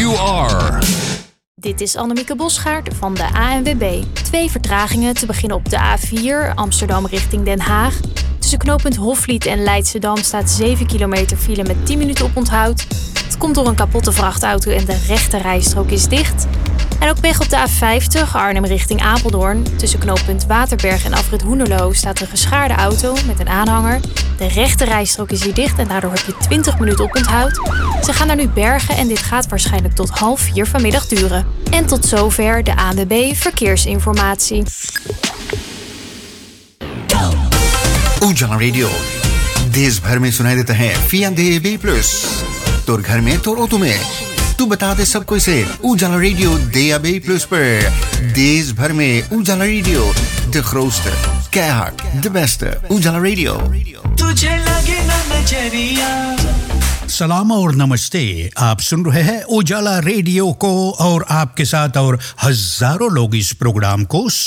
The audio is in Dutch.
you are. Dit is Annemieke Bosgaard van de ANWB. 2 vertragingen te beginnen op de A4 Amsterdam richting Den Haag. Tussen knooppunt Hofvliet en Leidschendam staat 7 kilometer file met 10 minuten oponthoud. Het komt door een kapotte vrachtauto en de rechte rijstrook is dicht. En ook weg op de A50 Arnhem richting Apeldoorn. Tussen knooppunt Waterberg en afrit Hoenderloo staat een geschaarde auto met een aanhanger. De rechte rijstrook is hier dicht en daardoor heb je 20 minuten oponthoud. Ze gaan naar nu bergen en dit gaat waarschijnlijk tot 3:30 vanmiddag duren. En tot zover de ANWB Verkeersinformatie. उजाला रेडियो देश भर में सुनाई देता है FIANDB+. तो घर में तो ऑटो में तू बता दे सबको इसे उजाला रेडियो DAB+ पर देश भर में उजाला radio de grootste keihard de beste उजाला रेडियो तुझे लगे ना नजरिया। सलाम और नमस्ते। आप सुन रहे हैं उजाला रेडियो को और आपके साथ और हजारों लोग इस प्रोग्राम को